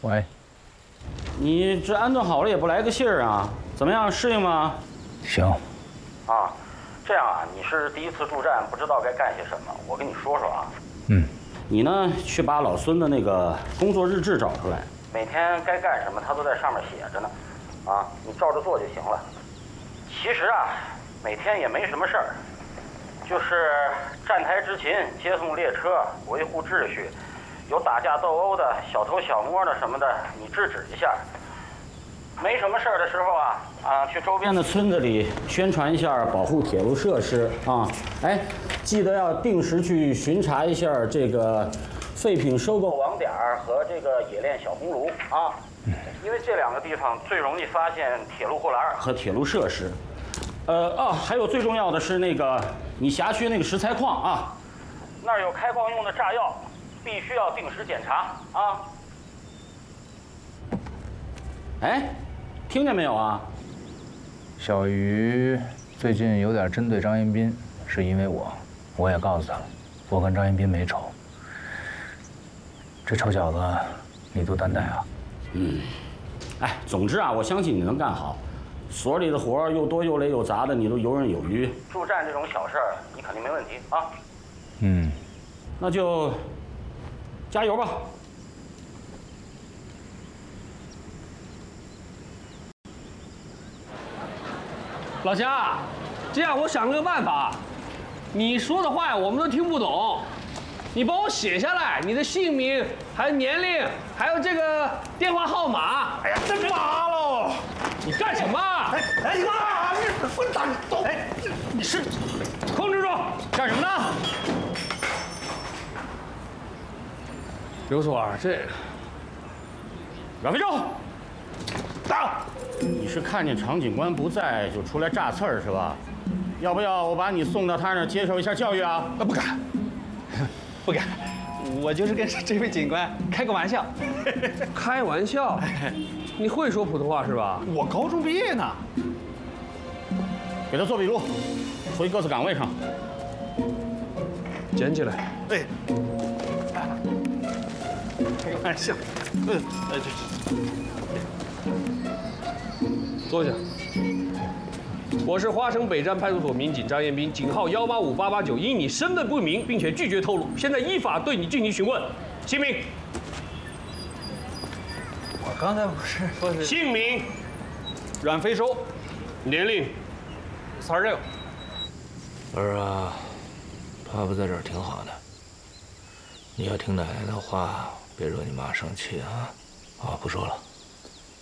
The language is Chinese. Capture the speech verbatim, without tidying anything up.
喂， 你这安顿好了也不来个信儿啊？怎么样，适应吗？ 行。 啊，这样啊，你是第一次驻站，不知道该干些什么。我跟你说说啊。 嗯。 你呢，去把老孙的那个工作日志找出来，每天该干什么，他都在上面写着呢。啊，你照着做就行了。其实啊，每天也没什么事儿，就是站台执勤、接送列车、维护秩序。有打架斗殴的、小偷小摸的什么的，你制止一下。没什么事儿的时候啊，啊，去周边的村子里宣传一下保护铁路设施啊。哎，记得要定时去巡查一下这个废品收购网点和这个冶炼小红炉啊，因为这两个地方最容易发现铁路护栏和铁路设施。呃哦，还有最重要的是那个你辖区那个石材矿啊，那儿有开矿用的炸药。必须要定时检查啊！哎，听见没有啊？ 小鱼最近有点针对张彦斌，是因为我，我也告诉他了，我跟张彦斌没仇。这臭小子，你都担待啊？ 嗯，哎，总之啊，我相信你能干好。所里的活又多又累又杂的，你都游刃有余。驻站这种小事儿，你肯定没问题啊。 嗯， 那就。加油吧！ 老贾，这样我想了个办法，你说的话我们都听不懂，你帮我写下来，你的姓名，还有年龄，还有这个电话号码。 哎呀，真麻喽！ 你干什么？ 哎哎妈，你混蛋！哎，你是控制住！ 干什么呢？ 刘所儿，这阮飞洲，到！你是看见常警官不在就出来炸刺儿是吧？要不要我把你送到他那儿接受一下教育啊？ 啊，不敢，不敢，我就是跟这位警官开个玩笑。 开玩笑？你会说普通话是吧？ 我高中毕业呢。 给他做笔录，回各自岗位上。 捡起来。 哎。开个玩笑，嗯，呃，这坐下。我是花城北站派出所民警张彦斌，警号幺八五八八九，因你身份不明并且拒绝透露，现在依法对你进行询问。姓名？ 我刚才不是说是姓名？阮飞洲，年龄？三十六。 儿啊，爸爸在这儿挺好的，你要听奶奶的话。别惹你妈生气啊！啊，不说了。